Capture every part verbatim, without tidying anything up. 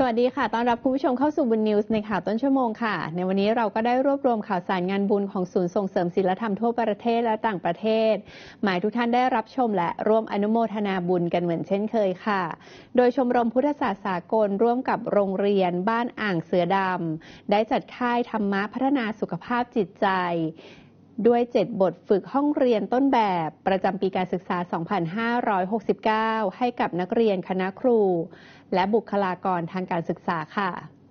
สวัสดีค่ะต้อนรับคุณผู้ชมเข้าสู่บุญนิวส์ในข่าวต้นชั่วโมงค่ะในวันนี้เราก็ได้รวบรวมข่าวสารงานบุญของศูนย์ส่งเสริมศีลธรรมทั่วประเทศและต่างประเทศหมายทุกท่านได้รับชมและร่วมอนุโมทนาบุญกันเหมือนเช่นเคยค่ะโดยชมรมพุทธศาสตร์สากลร่วมกับโรงเรียนบ้านอ่างเสือดำได้จัดค่ายธรรมะพัฒนาสุขภาพจิตใจด้วยเจ็ดบทฝึกห้องเรียนต้นแบบประจำปีการศึกษา สองพันห้าร้อยหกสิบเก้า ให้กับนักเรียนคณะครูและบุคลากรทางการศึกษาค่ะ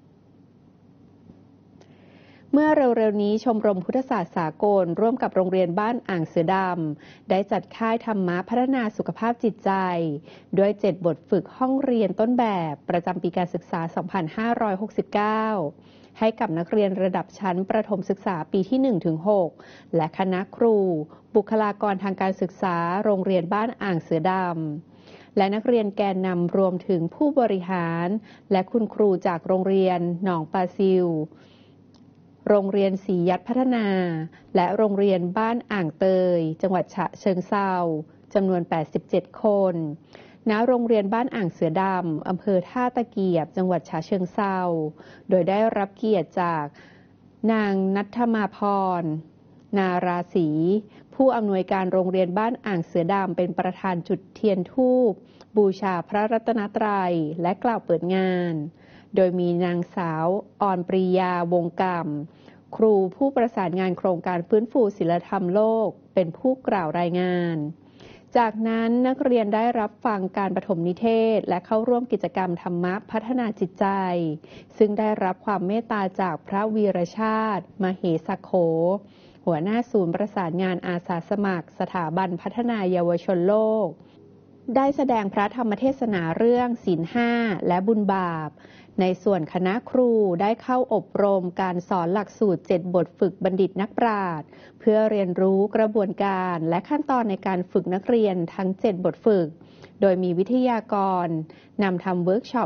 เมื่อเร็วๆนี้ชมรมพุทธศาสตร์สากลร่วมกับโรงเรียนบ้านอ่างเสือดำได้จัดค่ายธรรมะพัฒนาสุขภาพจิตใจด้วยเจ็ดบทฝึกห้องเรียนต้นแบบประจำปีการศึกษา สองพันห้าร้อยหกสิบเก้า ให้กับนักเรียนระดับชั้นประถมศึกษาปีที่ หนึ่งถึงหก และคณะครูบุคลากรทางการศึกษาโรงเรียนบ้านอ่างเสือดำและนักเรียนแกนนำรวมถึงผู้บริหารและคุณครูจากโรงเรียนหนองปลาซิวโรงเรียนศรียัดพัฒนาและโรงเรียนบ้านอ่างเตยจังหวัดฉะเชิงเทราจำนวน แปดสิบเจ็ด คนณโรงเรียนบ้านอ่างเสือดำอำเภอท่าตะเกียบจังหวัดฉะเชิงเทราโดยได้รับเกียรติจากนางณัฐมาพรนาราศีผู้อำนวยการโรงเรียนบ้านอ่างเสือดำเป็นประธานจุดเทียนธูปบูชาพระรัตนตรัยและกล่าวเปิดงานโดยมีนางสาวออนปรียาวงกำครูผู้ประสานงานโครงการฟื้นฟูศีลธรรมโลกเป็นผู้กล่าวรายงานจากนั้นนักเรียนได้รับฟังการปฐมนิเทศและเข้าร่วมกิจกรรมธรรมะพัฒนาจิตใจซึ่งได้รับความเมตตาจากพระวีรชาติมเหสโขหัวหน้าศูนย์ประสานงานอาสาสมัครสถาบันพัฒนาเยาวชนโลกได้แสดงพระธรรมเทศนาเรื่องศีลห้าและบุญบาปในส่วนคณะครูได้เข้าอบรมการสอนหลักสูตรเจ็ดบทฝึกบัณฑิตนักปราชญ์เพื่อเรียนรู้กระบวนการและขั้นตอนในการฝึกนักเรียนทั้งเจ็ดบทฝึกโดยมีวิทยากรนำทำเวิร์กช็อป